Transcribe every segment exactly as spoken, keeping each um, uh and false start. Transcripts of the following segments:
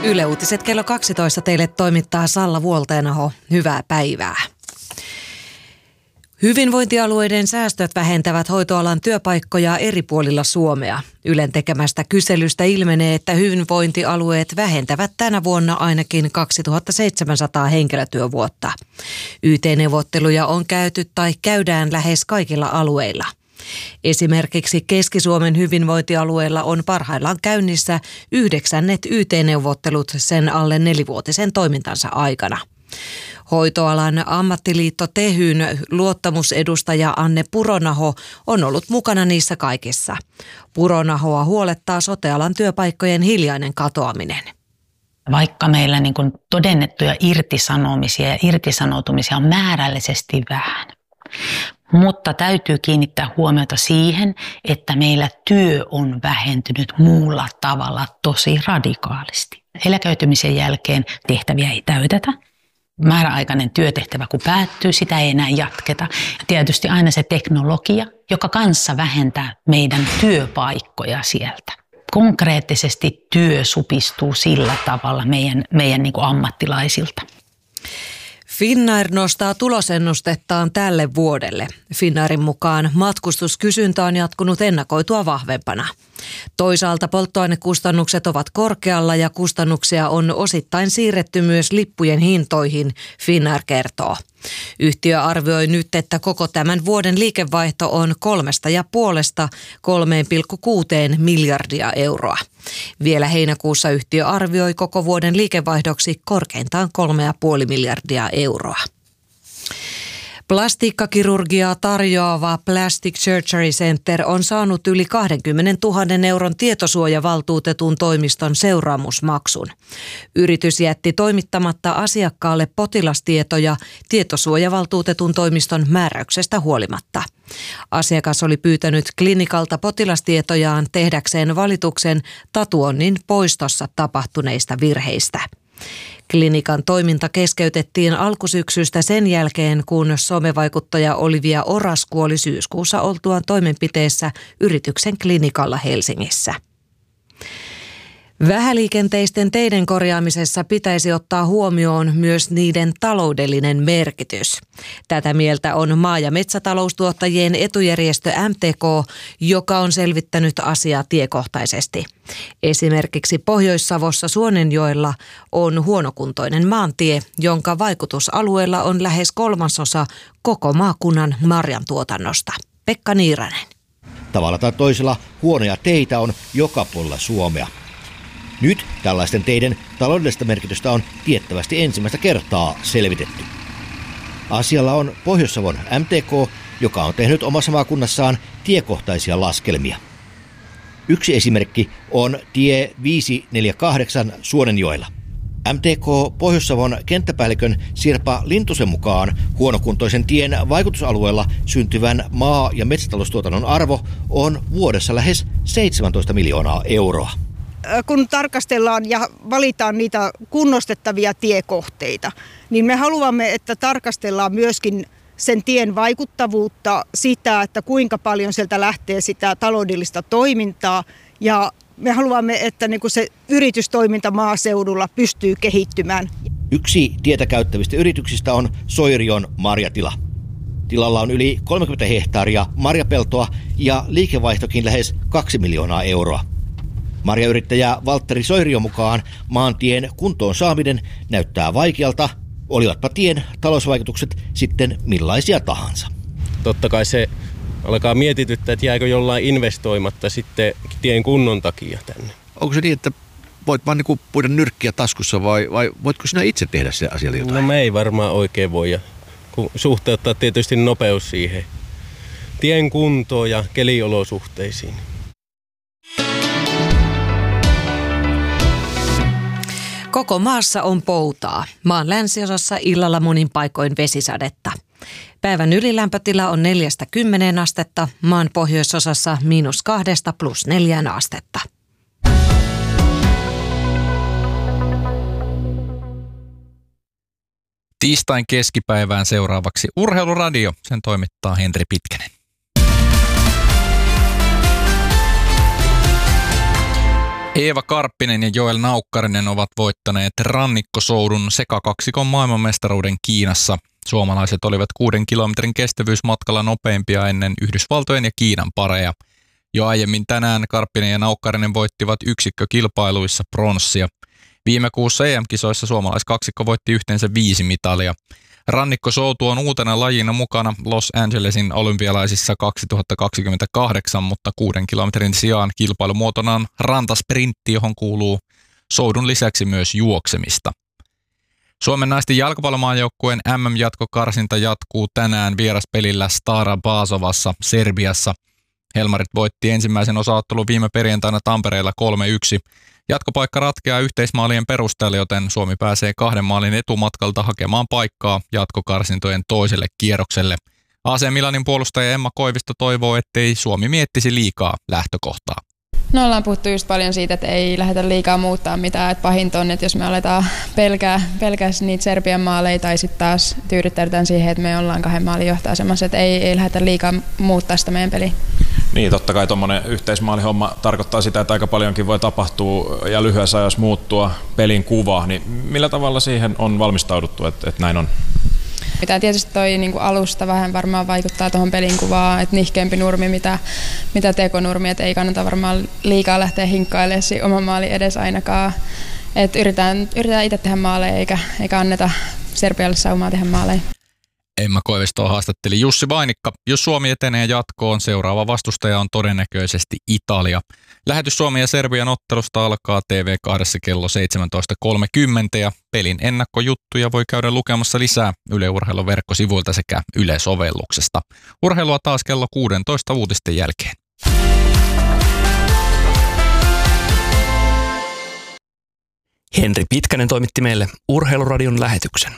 Yle Uutiset kello kaksitoista teille toimittaa Salla Vuolteenaho. Hyvää päivää. Hyvinvointialueiden säästöt vähentävät hoitoalan työpaikkoja eri puolilla Suomea. Ylen tekemästä kyselystä ilmenee, että hyvinvointialueet vähentävät tänä vuonna ainakin kaksituhattaseitsemänsataa henkilötyövuotta. Y T-neuvotteluja on käyty tai käydään lähes kaikilla alueilla. Esimerkiksi Keski-Suomen hyvinvointialueella on parhaillaan käynnissä yhdeksännet Y T-neuvottelut sen alle nelivuotisen toimintansa aikana. Hoitoalan ammattiliitto Tehyn luottamusedustaja Anne Puronaho on ollut mukana niissä kaikissa. Puronahoa huolettaa sote-alan työpaikkojen hiljainen katoaminen. Vaikka meillä niin kuin todennettuja irtisanomisia ja irtisanoutumisia on määrällisesti vähän, mutta täytyy kiinnittää huomiota siihen, että meillä työ on vähentynyt muulla tavalla tosi radikaalisti. Eläköitymisen jälkeen tehtäviä ei täytetä. Määräaikainen työtehtävä kun päättyy, sitä ei enää jatketa. Ja tietysti aina se teknologia, joka kanssa vähentää meidän työpaikkoja sieltä. Konkreettisesti työ supistuu sillä tavalla meidän, meidän niin kuin ammattilaisilta. Finnair nostaa tulosennustettaan tälle vuodelle. Finnairin mukaan matkustuskysyntä on jatkunut ennakoitua vahvempana. Toisaalta polttoainekustannukset ovat korkealla ja kustannuksia on osittain siirretty myös lippujen hintoihin, Finnair kertoo. Yhtiö arvioi nyt, että koko tämän vuoden liikevaihto on kolmesta ja puolesta kolmeen pilkku kuuteen miljardia euroa. Vielä heinäkuussa yhtiö arvioi koko vuoden liikevaihdoksi korkeintaan kolme ja puoli miljardia euroa. Plastiikkakirurgiaa tarjoava Plastic Surgery Center on saanut yli kaksikymmentätuhatta euron tietosuojavaltuutetun toimiston seuraamusmaksun. Yritys jätti toimittamatta asiakkaalle potilastietoja tietosuojavaltuutetun toimiston määräyksestä huolimatta. Asiakas oli pyytänyt klinikalta potilastietojaan tehdäkseen valituksen tatuoinnin poistossa tapahtuneista virheistä. Klinikan toiminta keskeytettiin alkusyksystä sen jälkeen, kun somevaikuttaja Olivia Oras kuoli syyskuussa oltuaan toimenpiteessä yrityksen klinikalla Helsingissä. Vähäliikenteisten teiden korjaamisessa pitäisi ottaa huomioon myös niiden taloudellinen merkitys. Tätä mieltä on maa- ja metsätaloustuottajien etujärjestö M T K, joka on selvittänyt asiaa tiekohtaisesti. Esimerkiksi Pohjois-Savossa Suonenjoella on huonokuntoinen maantie, jonka vaikutusalueella on lähes kolmasosa koko maakunnan marjantuotannosta. Pekka Niiranen. Tavalla tai toisella huonoja teitä on joka puolella Suomea. Nyt tällaisten teiden taloudellista merkitystä on tiettävästi ensimmäistä kertaa selvitetty. Asialla on Pohjois-Savon M T K, joka on tehnyt omassa maakunnassaan tiekohtaisia laskelmia. Yksi esimerkki on tie viisi neljä kahdeksan Suonenjoella. M T K Pohjois-Savon kenttäpäällikön Sirpa Lintusen mukaan huonokuntoisen tien vaikutusalueella syntyvän maa- ja metsätaloustuotannon arvo on vuodessa lähes seitsemäntoista miljoonaa euroa. Kun tarkastellaan ja valitaan niitä kunnostettavia tiekohteita, niin me haluamme, että tarkastellaan myöskin sen tien vaikuttavuutta, sitä, että kuinka paljon sieltä lähtee sitä taloudellista toimintaa, ja me haluamme, että niin kuin se yritystoiminta maaseudulla pystyy kehittymään. Yksi tietä käyttävistä yrityksistä on Soirion marjatila. Tilalla on yli kolmekymmentä hehtaaria marjapeltoa ja liikevaihtokin lähes kaksi miljoonaa euroa. Marjayrittäjä Valtteri Soirion mukaan maantien kuntoon saaminen näyttää vaikealta, olivatpa tien talousvaikutukset sitten millaisia tahansa. Totta kai se alkaa mietityttää, että jääkö jollain investoimatta sitten tien kunnon takia tänne. Onko se niin, että voit vaan niinku puida nyrkkiä taskussa vai, vai voitko sinä itse tehdä se asialle jotain? No me ei varmaan oikein voi, kun suhteuttaa tietysti nopeus siihen tien kuntoon ja keliolosuhteisiin. Koko maassa on poutaa. Maan länsiosassa illalla monin paikoin vesisadetta. Päivän ylilämpötila on neljästä kymmeneen astetta, maan pohjoisosassa miinus kahdesta plus neljään astetta. Tiistain keskipäivään seuraavaksi Urheiluradio. Sen toimittaa Henri Pitkänen. Eeva Karppinen ja Joel Naukkarinen ovat voittaneet rannikkosoudun sekakaksikon maailmanmestaruuden Kiinassa. Suomalaiset olivat kuuden kilometrin kestävyysmatkalla nopeimpia ennen Yhdysvaltojen ja Kiinan pareja. Jo aiemmin tänään Karppinen ja Naukkarinen voittivat yksikkökilpailuissa pronssia. Viime kuussa E M-kisoissa suomalaiskaksikko voitti yhteensä viisi mitalia. Rannikkosoutu on uutena lajina mukana Los Angelesin olympialaisissa kaksituhattakaksikymmentäkahdeksan, mutta kuuden kilometrin sijaan kilpailumuotona on rantasprintti, johon kuuluu soudun lisäksi myös juoksemista. Suomen naisten jalkapallomaajoukkueen M M-jatkokarsinta jatkuu tänään vieraspelillä Stara Pazovassa Serbiassa. Helmarit voitti ensimmäisen osaottelun viime perjantaina Tampereella kolme yksi. Jatkopaikka ratkeaa yhteismaalien perusteella, joten Suomi pääsee kahden maalin etumatkalta hakemaan paikkaa jatkokarsintojen toiselle kierrokselle. A C Milanin puolustaja Emma Koivisto toivoo, ettei Suomi miettisi liikaa lähtökohtaa. No ollaan puhuttu just paljon siitä, että ei lähdetä liikaa muuttaa mitään. Että pahinta on, että jos me aletaan pelkää, pelkää niitä Serbian maaleja tai sitten taas tyydyttäydytään siihen, että me ollaan kahden maalin johtoasemassa, että ei, ei lähdetä liikaa muuttaa sitä meidän peliä. Niin, totta kai tuommoinen yhteismaalihomma tarkoittaa sitä, että aika paljonkin voi tapahtua ja lyhyessä ajassa muuttua pelin kuva. Niin millä tavalla siihen on valmistauduttu, että, että näin on? Mitä tietysti toi niin kuin alusta vähän varmaan vaikuttaa tuohon pelin kuvaan, että nihkeämpi nurmi, mitä, mitä tekonurmi, että ei kannata varmaan liikaa lähteä hinkkailemaan siinä oman maalin edes ainakaan. Että yritetään, yritetään itse tehdä maaleja eikä, eikä anneta Serbialle saumaa tehdä maaleja. Emma Koivistoa haastatteli Jussi Vainikka. Jos Suomi etenee jatkoon, seuraava vastustaja on todennäköisesti Italia. Lähetys Suomen ja Serbian ottelusta alkaa T V kahdessa kello seitsemäntoista kolmekymmentä ja pelin ennakkojuttuja voi käydä lukemassa lisää Yle Urheilun verkkosivuilta sekä Yle-sovelluksesta. Urheilua taas kello kuusitoista uutisten jälkeen. Henri Pitkänen toimitti meille Urheiluradion lähetyksen.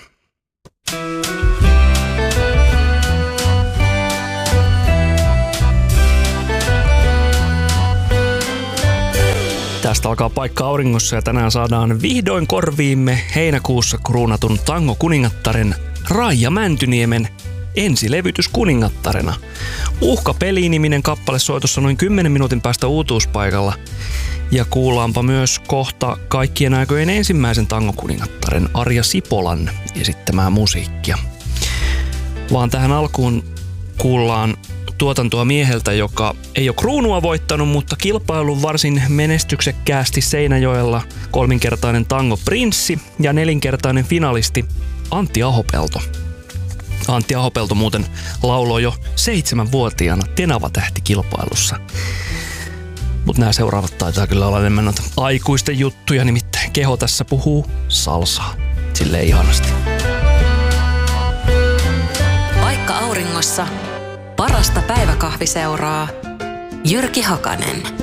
Tästä alkaa paikka auringossa ja tänään saadaan vihdoin korviimme heinäkuussa kruunatun tango-kuningattaren Raija Mäntyniemen ensilevytys kuningattarena. Uhkapeli-niminen kappale soitossa noin kymmenen minuutin päästä uutuuspaikalla. Ja kuullaanpa myös kohta kaikkien aikojen ensimmäisen tango-kuningattaren Arja Sipolan esittämää musiikkia. Vaan tähän alkuun kuullaan tuotantoa mieheltä, joka ei ole kruunua voittanut, mutta kilpailun varsin menestyksekkäästi Seinäjoella kolminkertainen tango-prinssi ja nelinkertainen finalisti Antti Ahopelto. Antti Ahopelto muuten lauloi jo seitsemänvuotiaana Tenava-tähti-kilpailussa. Mutta nämä seuraavat taitaa kyllä olla enemmän noita aikuisten juttuja, nimittäin keho tässä puhuu salsaa. Silleen ihanasti. Paikka auringossa. Parasta päiväkahviseuraa. Jyrki Hakanen.